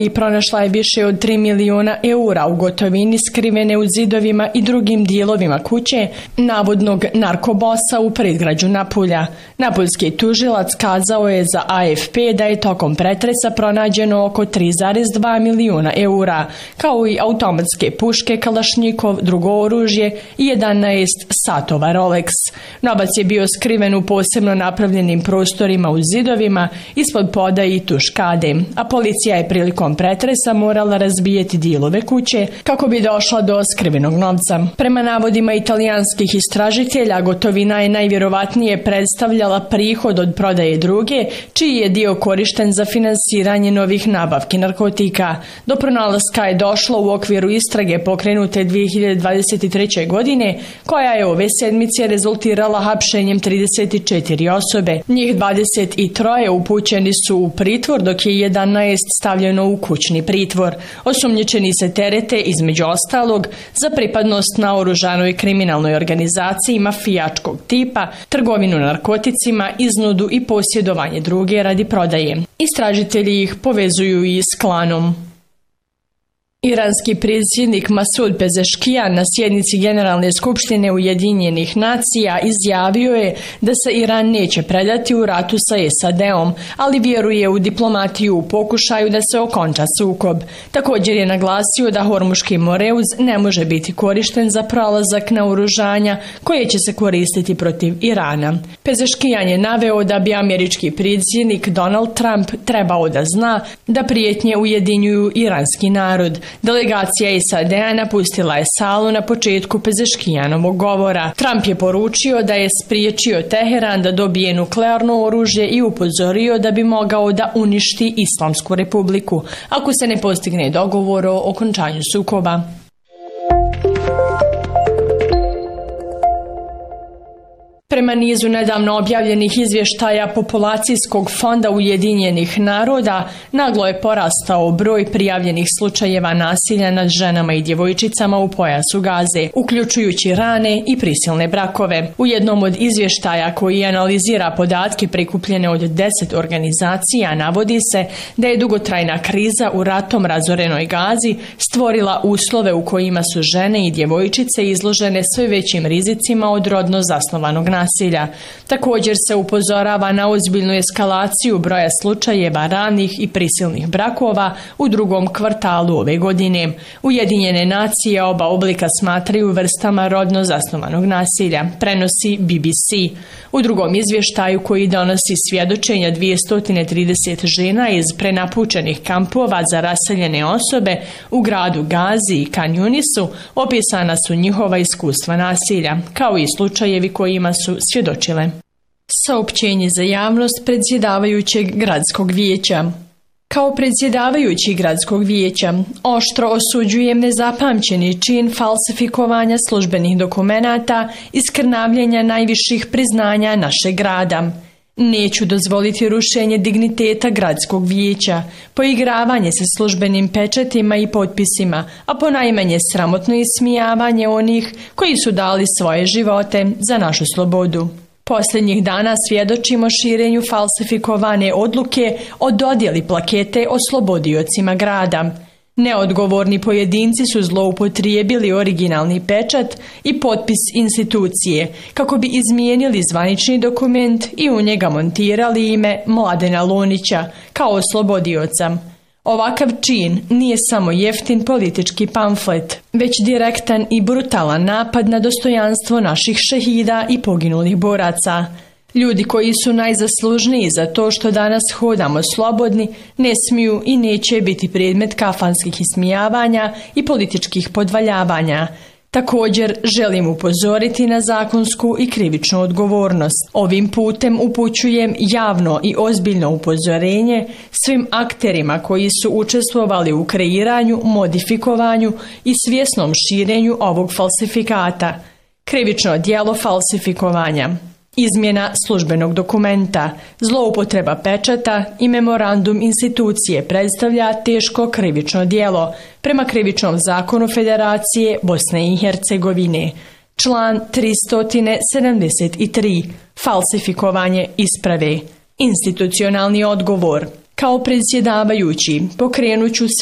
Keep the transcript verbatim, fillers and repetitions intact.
i pronašla je više od tri miliona eura u gotovini skrivene u zidovima i drugim dijelovima kuće navodnog narkobosa u predgrađu Napulja. Napuljski tužilac kazao je za A F P da je tokom pretresa pronađeno oko tri zarez dva miliona eura, kao i automatske puške Kalašnjikov, drugo oružje i jedanaest satova Rolex. Novac je bio skriven u posebno napravljenim prostorima u zidovima ispod poda i tuškade, a policija je prilikom pretresa morala razbijeti dijelove kuće kako bi došla do skrivenog novca. Prema navodima italijanskih istražitelja, gotovina je najvjerovatnije predstavljala prihod od prodaje druge, čiji je dio korišten za finansiranje novih nabavki narkotika. Do pronalaska je došlo u okviru istrage pokrenute dvije hiljade dvadeset treće. godine, koja je ove sedmice rezultirala hapšenjem trideset četiri osobe. Njih dvadeset tri upućeni su u pritvor, dok je jedanaest stavljeno u kućni pritvor. Osumnjičeni se terete, između ostalog, za pripadnost naoružanoj kriminalnoj organizaciji mafijačkog tipa, trgovinu narkoticima, iznudu i posjedovanje druge radi prodaje. Istražitelji ih povezuju i s klanom. Iranski predsjednik Masud Pezeškijan na sjednici Generalne skupštine Ujedinjenih nacija izjavio je da se Iran neće predati u ratu sa S A D-om, ali vjeruje u diplomatiju u pokušaju da se okonča sukob. Također je naglasio da Hormuški moreuz ne može biti korišten za prolazak naoružanja koje će se koristiti protiv Irana. Pezeškijan je naveo da bi američki predsjednik Donald Trump trebao da zna da prijetnje ujedinjuju iranski narod. Delegacija S A D-a napustila je salu na početku Pezeškijanovog govora. Trump je poručio da je spriječio Teheran da dobije nuklearno oružje i upozorio da bi mogao da uništi Islamsku republiku ako se ne postigne dogovor o okončanju sukoba. Prema nizu nedavno objavljenih izvještaja Populacijskog fonda Ujedinjenih naroda, naglo je porastao broj prijavljenih slučajeva nasilja nad ženama i djevojčicama u pojasu Gaze, uključujući rane i prisilne brakove. U jednom od izvještaja koji analizira podatke prikupljene od deset organizacija navodi se da je dugotrajna kriza u ratom razorenoj Gazi stvorila uslove u kojima su žene i djevojčice izložene sve većim rizicima od rodno zasnovanog nasilja. nasilja. Također se upozorava na ozbiljnu eskalaciju broja slučajeva ranih i prisilnih brakova u drugom kvartalu ove godine. Ujedinjene nacije oba oblika smatraju vrstama rodno zasnovanog nasilja, prenosi B B C. U drugom izvještaju koji donosi svjedočenja dvjesto trideset žena iz prenapučenih kampova za raseljene osobe u gradu Gazi i Kan Yunisu opisana su njihova iskustva nasilja, kao i slučajevi kojima su svjedočile. Saopćenje za javnost predsjedavajućeg gradskog vijeća. Kao predsjedavajući gradskog vijeća, oštro osuđujem nezapamćeni čin falsifikovanja službenih dokumenata i skrnavljenja najviših priznanja našeg grada. Neću dozvoliti rušenje digniteta gradskog vijeća, poigravanje sa službenim pečatima i potpisima, a ponajmanje sramotno ismijavanje onih koji su dali svoje živote za našu slobodu. Posljednjih dana svjedočimo širenju falsifikovane odluke o dodjeli plakete oslobodiocima grada. Neodgovorni pojedinci su zloupotrijebili originalni pečat i potpis institucije kako bi izmijenili zvanični dokument i u njega montirali ime Mladena Lonića kao oslobodioca. Ovakav čin nije samo jeftin politički pamflet, već direktan i brutalan napad na dostojanstvo naših šehida i poginulih boraca. Ljudi koji su najzaslužniji za to što danas hodamo slobodni ne smiju i neće biti predmet kafanskih ismijavanja i političkih podvaljavanja. Također želim upozoriti na zakonsku i krivičnu odgovornost. Ovim putem upućujem javno i ozbiljno upozorenje svim akterima koji su učestvovali u kreiranju, modifikovanju i svjesnom širenju ovog falsifikata. Krivično djelo falsifikovanja, izmjena službenog dokumenta, zloupotreba pečata i memorandum institucije predstavlja teško krivično djelo prema krivičnom zakonu Federacije Bosne i Hercegovine. Član tristo sedamdeset tri. Falsifikovanje isprave. Institucionalni odgovor. Kao predsjedavajući pokrenut ću